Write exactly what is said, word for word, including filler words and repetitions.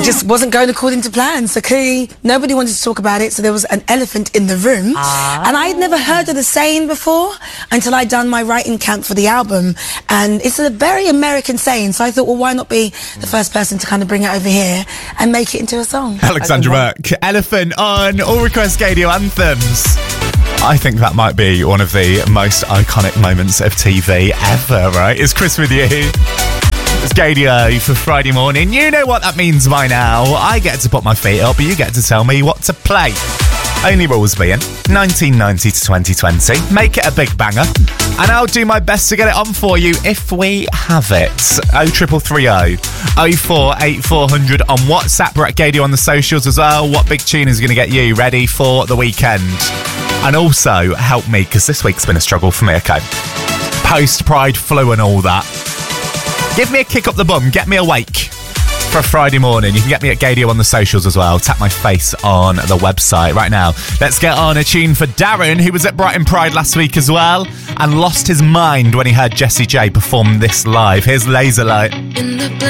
it just wasn't going according to plan. So clearly, nobody wanted to talk about it. So there was an elephant in the room. Ah. And I had never heard of the saying before until I'd done my writing camp for the album. And it's a very American saying. So I thought, well, why not be the first person to kind of bring it over here and make it into a song? Alexandra Burke, Elephant on All Request Gadio Anthems. I think that might be one of the most iconic moments of T V ever, right? It's Chris with you. It's Gadio for Friday morning. You know what that means by now. I get to put my feet up, but you get to tell me what to play. Only rules being nineteen ninety to twenty twenty. Make it a big banger. And I'll do my best to get it on for you if we have it. oh triple three oh, oh four eight four hundred on WhatsApp. We're at Gadio on the socials as well. What big tune is going to get you ready for the weekend? And also, help me, because this week's been a struggle for me, okay? Post-Pride flu and all that. Give me a kick up the bum. Get me awake for a Friday morning. You can get me at Gadio on the socials as well. Tap my face on the website right now. Let's get on a tune for Darren, who was at Brighton Pride last week as well and lost his mind when he heard Jessie J perform this live. Here's Laser Light. In the